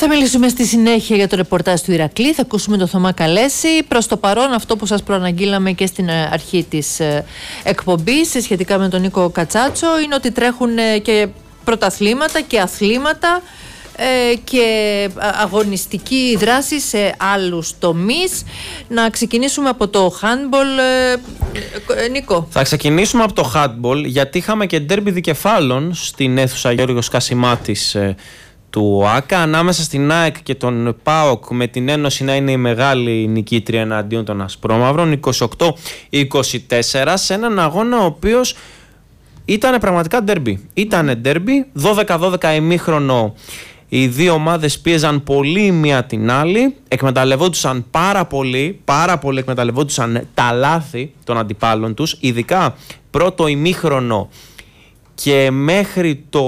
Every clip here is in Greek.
Θα μιλήσουμε στη συνέχεια για το ρεπορτάζ του Ηρακλή. Θα ακούσουμε τον Θωμά Καλέση. Προς το παρόν, αυτό που σας προαναγγείλαμε και στην αρχή της εκπομπής σχετικά με τον Νίκο Κατσάτσο είναι ότι τρέχουν και πρωταθλήματα και αθλήματα και αγωνιστική δράση σε άλλους τομείς. Να ξεκινήσουμε από το handball. Νίκο. Θα ξεκινήσουμε από το handball, γιατί είχαμε και ντέρμπι δικεφάλων στην αίθουσα Γιώργος Κασιμάτης του ΆΚΑ, ανάμεσα στην ΑΕΚ και τον ΠΑΟΚ, με την Ένωση να είναι η μεγάλη νικήτρια εναντίον των Ασπρόμαυρων, 28-24, σε έναν αγώνα ο οποίος ήταν πραγματικά ντέρμπι. Ήτανε ντέρμπι, 12-12 ημίχρονο. Οι δύο ομάδες πίεζαν πολύ η μία την άλλη, εκμεταλλευόντουσαν πάρα πολύ εκμεταλλευόντουσαν τα λάθη των αντιπάλων τους, ειδικά πρώτο ημίχρονο και μέχρι το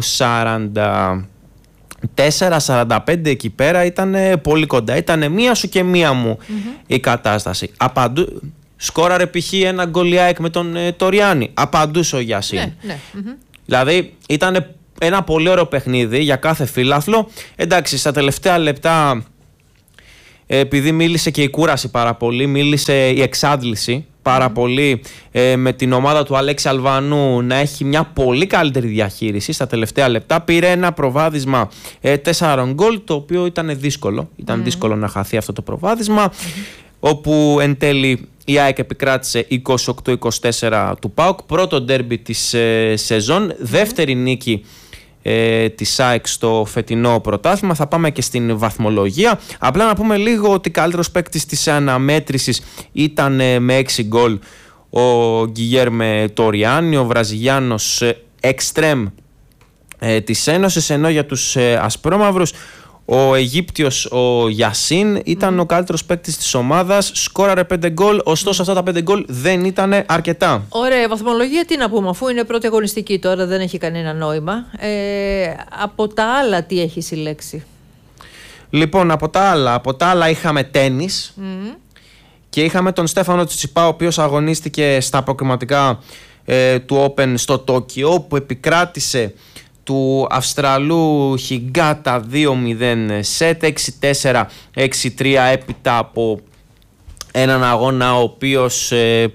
44-45 εκεί πέρα ήταν πολύ κοντά. Ήταν μία σου και μία μου η κατάσταση. Σκόραρε π.χ. ένα γκολιάκ με τον Τοριάννη. Απαντούσε ο Γιασίν. Δηλαδή ήταν ένα πολύ ωραίο παιχνίδι για κάθε φίλαθλο. Εντάξει, στα τελευταία λεπτά, επειδή μίλησε και η κούραση πάρα πολύ, μίλησε η εξάντληση πάρα πολύ, με την ομάδα του Αλέξη Αλβανού να έχει μια πολύ καλύτερη διαχείριση στα τελευταία λεπτά. Πήρε ένα προβάδισμα 4 γκολ, το οποίο ήταν δύσκολο. Ήταν δύσκολο να χαθεί αυτό το προβάδισμα, όπου εν τέλει η ΑΕΚ επικράτησε 28-24 του ΠΑΟΚ. Πρώτο ντέρμπι της σεζόν, δεύτερη νίκη της ΑΕΚ στο φετινό πρωτάθλημα. Θα πάμε και στην βαθμολογία. Απλά να πούμε λίγο ότι καλύτερος παίκτης της αναμέτρησης ήταν με 6 γκολ ο Γκιγέρμε Τοριάννη, ο Βραζιλιάνος εξτρέμ της Ένωσης, ενώ για τους Ασπρόμαυρους ο Αιγύπτιος ο Γιασίν ήταν ο καλύτερος παίκτης της ομάδας, σκόραρε 5 γκολ, ωστόσο αυτά τα 5 γκολ δεν ήταν αρκετά. Ωραία, βαθμολογία τι να πούμε, αφού είναι πρώτη αγωνιστική τώρα, δεν έχει κανένα νόημα. Από τα άλλα τι έχει συλλέξει? Λοιπόν, από τα άλλα είχαμε τένις και είχαμε τον Στέφανο Τσιτσιπά, ο οποίος αγωνίστηκε στα προκριματικά του Open στο Τόκιο, που επικράτησε του Αυστραλού Χιγκάτα 2-0 σετ, 6-4, 6-3, έπειτα από έναν αγώνα ο οποίος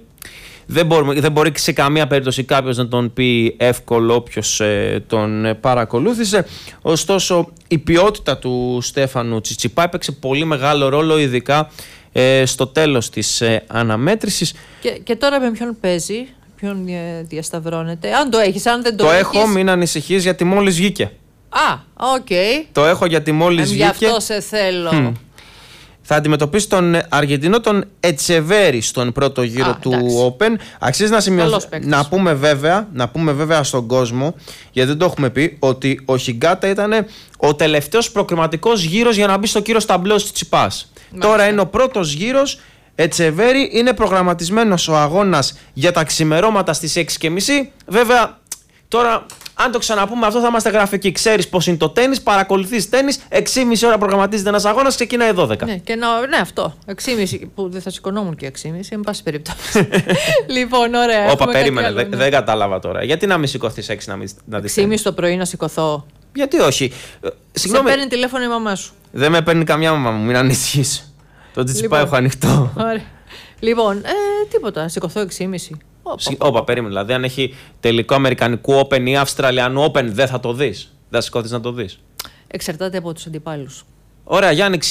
δεν μπορεί σε καμία περίπτωση κάποιος να τον πει εύκολο, όποιος τον παρακολούθησε. Ωστόσο η ποιότητα του Στέφανου Τσιτσιπά έπαιξε πολύ μεγάλο ρόλο, ειδικά στο τέλος της αναμέτρησης. Και τώρα με ποιον παίζει? Ποιον διασταυρώνεται? Αν το έχεις, αν δεν το έχεις. Το έχω, μην ανησυχείς, γιατί μόλις βγήκε. Οκ. Το έχω γιατί μόλις βγήκε. Γι' αυτό σε θέλω. Θα αντιμετωπίσει τον Αργεντινό, τον Ετσεβέρι, στον πρώτο γύρο του Open. Αξίζει να πούμε βέβαια στον κόσμο, γιατί δεν το έχουμε πει, ότι ο Χιγκάτα ήταν ο τελευταίος προκριματικός γύρος για να μπει στο κύρος ταμπλός της Τσιπάς. Τώρα είναι ο πρώτος γύρος. Ετσεβέρι, είναι προγραμματισμένος ο αγώνας για τα ξημερώματα στις 6:30. Βέβαια, τώρα, αν το ξαναπούμε αυτό, θα είμαστε γραφικοί. Ξέρεις πώς είναι το τένις, παρακολουθείς τένις, 6,5 ώρα προγραμματίζεται ένας αγώνας, ξεκινάει 12. Ναι, αυτό. 6,5, που δεν θα σηκωνόμουν και 6,5, εν πάση περιπτώσει. Λοιπόν, ωραία. Όπα, περίμενε, δεν κατάλαβα τώρα. Γιατί να μην σηκωθείς 6 να δεις? 6,5 το πρωί να σηκωθώ? Γιατί όχι? Σε παίρνει τηλέφωνο η μαμά σου? Δεν με παίρνει καμιά μαμά μου, μην ανησυχείς. Το Τσιτσιπά έχω ανοιχτό. Ωραία. Λοιπόν, τίποτα, σηκωθώ 6,5. Όπα, περίμενε. Δηλαδή, αν έχει τελικό Αμερικανικού Open ή Αυστραλιανού Open, δεν θα το δεις? Δεν θα σηκώθεις να το δεις? Εξαρτάται από τους αντιπάλους. Ωραία, Γιάννη,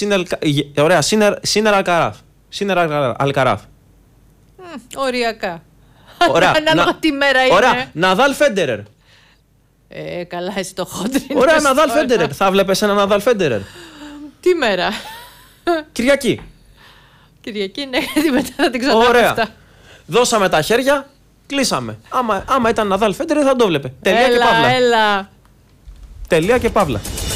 Σίνερ Αλκαράθ. Οριακά. Ωραία. Ανάλογα τι μέρα είναι. Ωραία, Ναδάλ Φέντερερ. Καλά, εσύ το χόντρινες. Ωραία, Ναδάλ Φέντερερ. Θα βλέπεις ένα Ναδάλ Φέντερερ? Τι μέρα? Κυριακή. Κυριακή, ναι, γιατί μετά θα την ξανά. Ωραία. Δώσαμε τα χέρια, κλείσαμε. Άμα ήταν Ναδάλ Φέντερερ θα το βλέπε. Τελεία και παύλα. Έλα. Τελεία και παύλα.